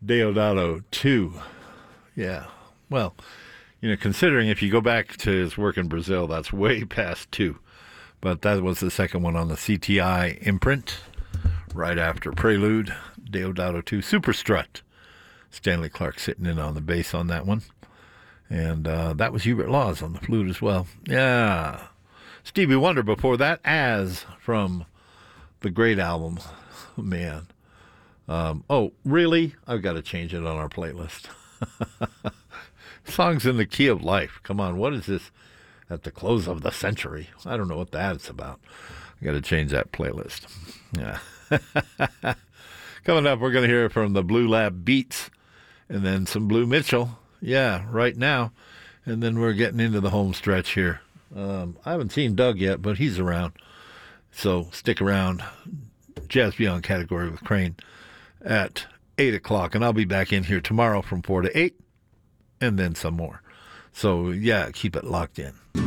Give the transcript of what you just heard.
Deodato 2. Yeah. Well, considering if you go back to his work in Brazil, that's way past 2. But that was the second one on the CTI imprint, right after Prelude, Deodato 2, Super Strut. Stanley Clarke sitting in on the bass on that one. And that was Hubert Laws on the flute as well. Yeah. Stevie Wonder before that, As, from the great album. Man. Oh, really? I've got to change it on our playlist. Songs in the Key of Life. Come on, what is this at the close of the century? I don't know what that's about. I got to change that playlist. Yeah. Coming up, we're going to hear from the Blue Lab Beats and then some Blue Mitchell. Yeah, right now. And then we're getting into the home stretch here. I haven't seen Doug yet, but he's around. So stick around. Jazz Beyond category with Crane at 8 o'clock. And I'll be back in here tomorrow from 4 to 8 and then some more. So, yeah, keep it locked in.